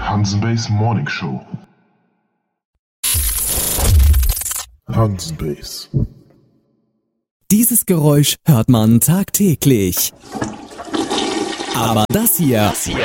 Hansenbase Morning Show. Hansenbase. Dieses Geräusch hört man tagtäglich. Aber das hier